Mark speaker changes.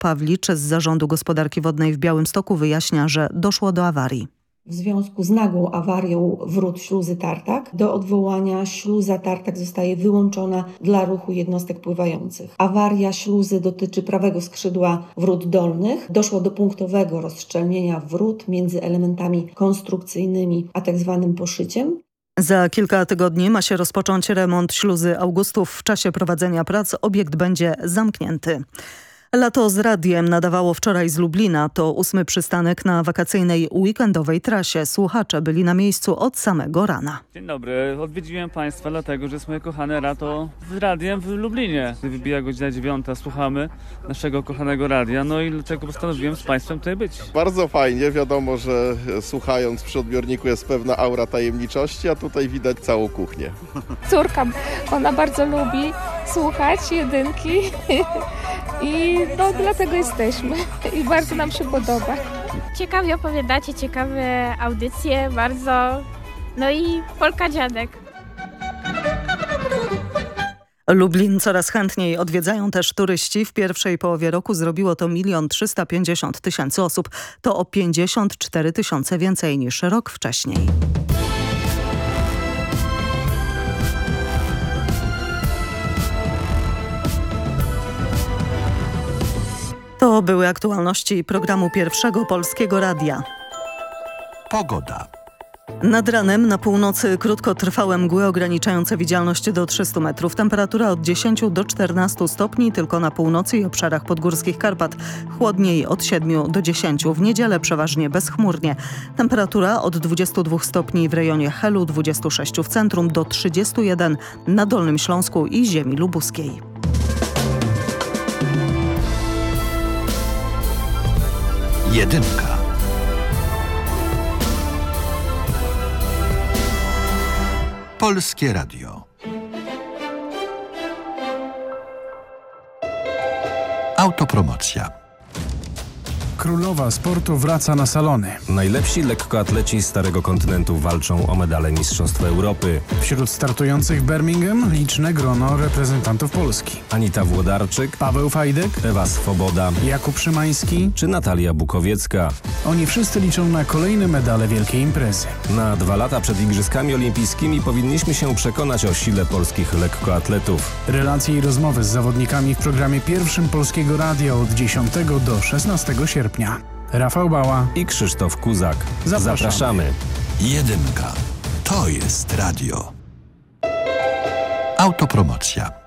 Speaker 1: Pawlicz z Zarządu Gospodarki Wodnej w Białymstoku wyjaśnia, że doszło do awarii.
Speaker 2: W związku z nagłą awarią wrót śluzy Tartak do odwołania śluza Tartak zostaje wyłączona dla ruchu jednostek pływających. Awaria śluzy dotyczy prawego skrzydła wrót dolnych. Doszło do punktowego rozszczelnienia wrót między elementami konstrukcyjnymi a tzw. poszyciem.
Speaker 1: Za kilka tygodni ma się rozpocząć remont śluzy Augustów. W czasie prowadzenia prac obiekt będzie zamknięty. Lato z radiem nadawało wczoraj z Lublina. To 8. przystanek na wakacyjnej weekendowej trasie. Słuchacze byli na miejscu od samego rana.
Speaker 3: Dzień dobry, odwiedziłem Państwa dlatego, że jest moje kochane lato z radiem w Lublinie. Wybija godzina 9, słuchamy naszego kochanego radia, no i dlatego postanowiłem z Państwem tutaj być.
Speaker 4: Bardzo fajnie, wiadomo, że słuchając przy odbiorniku jest pewna aura tajemniczości, a tutaj widać całą kuchnię.
Speaker 5: Córka, ona bardzo lubi słuchać jedynki. I no dlatego jesteśmy i bardzo nam się podoba.
Speaker 6: Ciekawie opowiadacie, ciekawe audycje, bardzo. No i Polka Dziadek.
Speaker 1: Lublin coraz chętniej odwiedzają też turyści. W pierwszej połowie roku zrobiło to 1 350 000 osób. To o 54 000 więcej niż rok wcześniej. To były aktualności programu Pierwszego Polskiego Radia.
Speaker 7: Pogoda.
Speaker 1: Nad ranem na północy krótkotrwałe mgły ograniczające widzialność do 300 metrów. Temperatura od 10 do 14 stopni tylko na północy i obszarach podgórskich Karpat. Chłodniej od 7 do 10. W niedzielę przeważnie bezchmurnie. Temperatura od 22 stopni w rejonie Helu, 26 w centrum do 31 na Dolnym Śląsku i ziemi lubuskiej.
Speaker 7: Jedynka. Polskie Radio. Autopromocja.
Speaker 8: Królowa sportu wraca na salony.
Speaker 9: Najlepsi lekkoatleci Starego Kontynentu walczą o medale Mistrzostw Europy.
Speaker 8: Wśród startujących w Birmingham liczne grono reprezentantów Polski.
Speaker 9: Anita Włodarczyk,
Speaker 8: Paweł Fajdek,
Speaker 9: Ewa Swoboda,
Speaker 8: Jakub Szymański
Speaker 9: czy Natalia Bukowiecka.
Speaker 8: Oni wszyscy liczą na kolejne medale wielkiej imprezy.
Speaker 9: Na 2 lata przed Igrzyskami Olimpijskimi powinniśmy się przekonać o sile polskich lekkoatletów.
Speaker 8: Relacje i rozmowy z zawodnikami w programie Pierwszym Polskiego Radia od 10 do 16 sierpnia. Rafał Bała
Speaker 9: i Krzysztof Kuzak. Zapraszamy.
Speaker 7: Jedynka. To jest radio. Autopromocja.